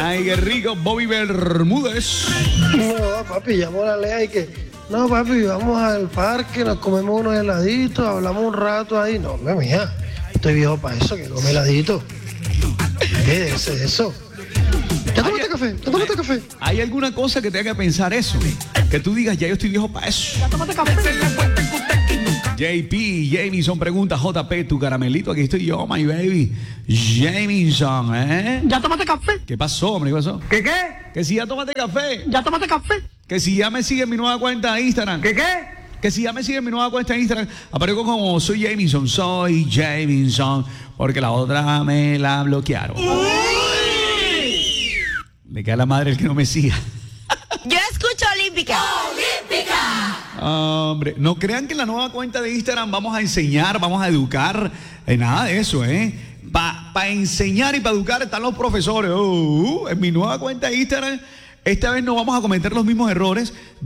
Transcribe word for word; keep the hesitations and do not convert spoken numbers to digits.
Ay, qué rico, Bobby Bermúdez. No, papi, llamó a la Lea y que, no, papi, vamos al parque, nos comemos unos heladitos, hablamos un rato ahí. No, hombre, mía, estoy viejo para eso, que come heladito. ¿Qué es eso? ¿Ya tomaste café? ¿Ya tomaste café? ¿Hay alguna cosa que te haga pensar eso? Que tú digas, ya yo estoy viejo para eso. ¿Ya tomaste café? J P, Jamison pregunta, J P, tu caramelito, aquí estoy yo, my baby. Jamison, ¿eh? ¿Ya tomaste café? ¿Qué pasó, hombre? ¿Qué pasó? ¿Qué qué? Que si ya tomaste café. ¿Ya tomaste café? Que si ya me sigue en mi nueva cuenta de Instagram. ¿Qué qué? Que si ya me sigue en mi nueva cuenta de Instagram, aparezco como soy Jamison, soy Jamison, porque la otra me la bloquearon. Le queda la madre el que no me siga. Yo escucho Olímpica. ¡Olímpica! Hombre, no crean que en la nueva cuenta de Instagram vamos a enseñar, vamos a educar, eh, nada de eso, ¿eh? Para pa enseñar y para educar están los profesores. Uh, en mi nueva cuenta de Instagram, esta vez no vamos a cometer los mismos errores